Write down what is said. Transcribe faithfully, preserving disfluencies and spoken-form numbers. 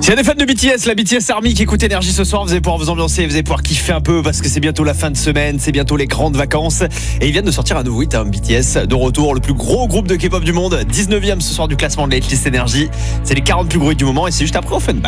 S'il y a des fans de B T S, la B T S Army qui écoute Énergie ce soir, vous allez pouvoir vous ambiancer, vous allez pouvoir kiffer un peu parce que c'est bientôt la fin de semaine, c'est bientôt les grandes vacances. Et ils viennent de sortir un nouveau hit, hein, B T S, de retour, le plus gros groupe de K-pop du monde, dix-neuvième ce soir du classement de la hitlist Énergie. C'est les quarante plus gros hits du moment et c'est juste après Offenbach.